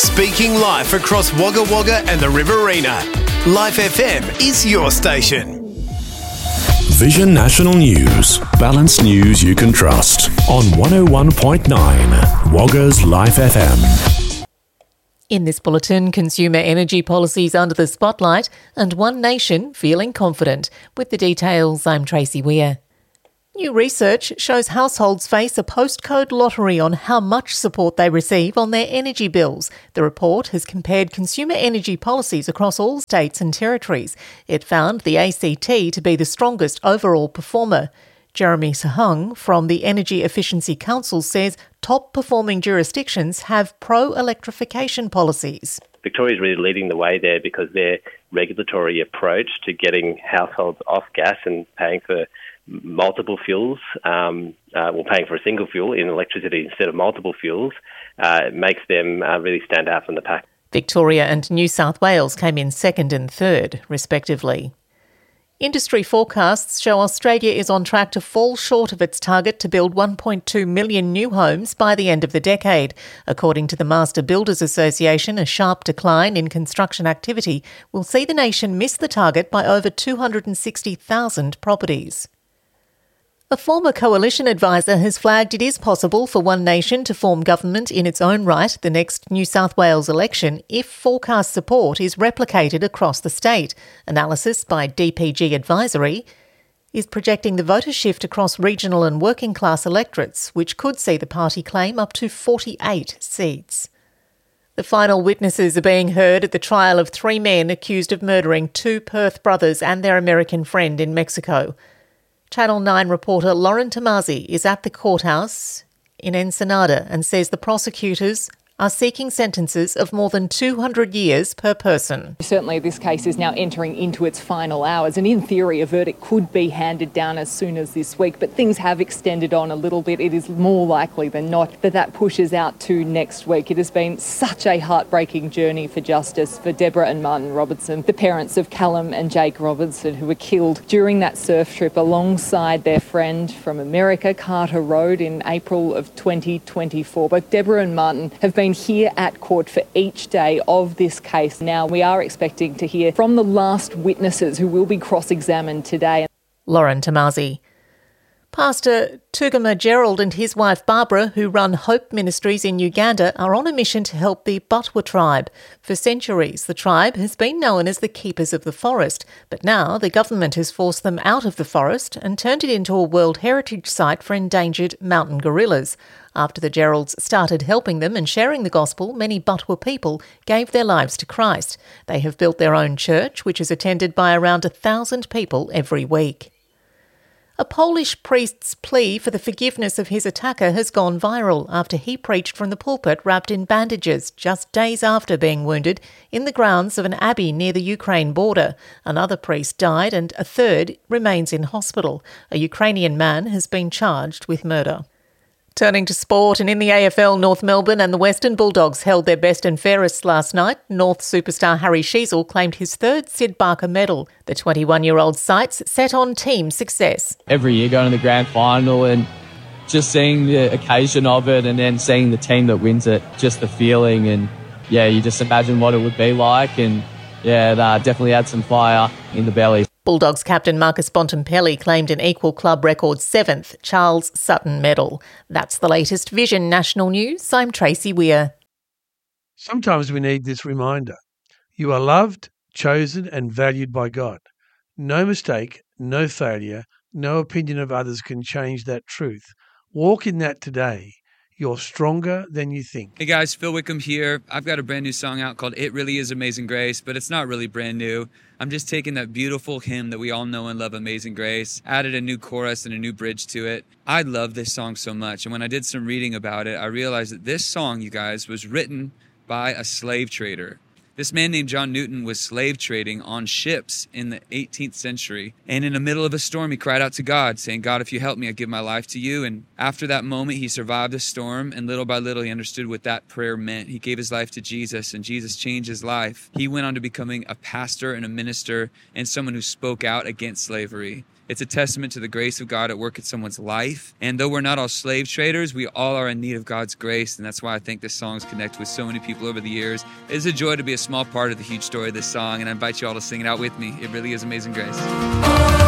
Speaking life across Wagga Wagga and the Riverina. Life FM is your station. Vision National News. Balanced news you can trust. On 101.9 Wagga's Life FM. In this bulletin, consumer energy policies under the spotlight and One Nation feeling confident. With the details, I'm Tracy Weir. New research shows households face a postcode lottery on how much support they receive on their energy bills. The report has compared consumer energy policies across all states and territories. It found the ACT to be the strongest overall performer. Jeremy Sahung from the Energy Efficiency Council says top-performing jurisdictions have pro-electrification policies. Victoria is really leading the way there because their regulatory approach to getting households off gas and paying for multiple fuels, paying for a single fuel in electricity instead of multiple fuels, makes them really stand out from the pack. Victoria and New South Wales came in second and third, respectively. Industry forecasts show Australia is on track to fall short of its target to build 1.2 million new homes by the end of the decade. According to the Master Builders Association, a sharp decline in construction activity will see the nation miss the target by over 260,000 properties. A former coalition advisor has flagged it is possible for One Nation to form government in its own right the next New South Wales election if forecast support is replicated across the state. Analysis by DPG Advisory is projecting the voter shift across regional and working class electorates, which could see the party claim up to 48 seats. The final witnesses are being heard at the trial of 3 men accused of murdering 2 Perth brothers and their American friend in Mexico. Channel 9 reporter Lauren Tomasi is at the courthouse in Ensenada and says the prosecutors are seeking sentences of more than 200 years per person. Certainly this case is now entering into its final hours, and in theory a verdict could be handed down as soon as this week, but things have extended on a little bit. It is more likely than not that pushes out to next week. It has been such a heartbreaking journey for justice for Deborah and Martin Robertson, the parents of Callum and Jake Robertson, who were killed during that surf trip alongside their friend from America, Carter Road, in April of 2024. Both Deborah and Martin have been here at court for each day of this case. Now we are expecting to hear from the last witnesses who will be cross-examined today. Lauren Tomasi. Pastor Tugama Gerald and his wife Barbara, who run Hope Ministries in Uganda, are on a mission to help the Butwa tribe. For centuries, the tribe has been known as the keepers of the forest, but now the government has forced them out of the forest and turned it into a World Heritage Site for endangered mountain gorillas. After the Geralds started helping them and sharing the gospel, many Butwa people gave their lives to Christ. They have built their own church, which is attended by around 1,000 people every week. A Polish priest's plea for the forgiveness of his attacker has gone viral after he preached from the pulpit wrapped in bandages just days after being wounded in the grounds of an abbey near the Ukraine border. Another priest died and a third remains in hospital. A Ukrainian man has been charged with murder. Turning to sport, and in the AFL, North Melbourne and the Western Bulldogs held their best and fairest last night. North superstar Harry Sheezel claimed his 3rd Sid Barker medal. The 21-year-old's sights set on team success. Every year going to the grand final and just seeing the occasion of it and then seeing the team that wins it, just the feeling, and you just imagine what it would be like, and that definitely had some fire in the belly. Bulldogs captain Marcus Bontempelli claimed an equal club record 7th Charles Sutton medal. That's the latest Vision National News. I'm Tracy Weir. Sometimes we need this reminder. You are loved, chosen and valued by God. No mistake, no failure, no opinion of others can change that truth. Walk in that today. You're stronger than you think. Hey guys, Phil Wickham here. I've got a brand new song out called It Really Is Amazing Grace, but it's not really brand new. I'm just taking that beautiful hymn that we all know and love, Amazing Grace, added a new chorus and a new bridge to it. I love this song so much, and when I did some reading about it, I realized that this song, you guys, was written by a slave trader. This man named John Newton was slave trading on ships in the 18th century. And in the middle of a storm, he cried out to God, saying, God, if you help me, I give my life to you. And after that moment, he survived the storm. And little by little, he understood what that prayer meant. He gave his life to Jesus, and Jesus changed his life. He went on to becoming a pastor and a minister and someone who spoke out against slavery. It's a testament to the grace of God at work in someone's life. And though we're not all slave traders, we all are in need of God's grace. And that's why I think this song's connected with so many people over the years. It is a joy to be a small part of the huge story of this song, and I invite you all to sing it out with me. It really is Amazing Grace.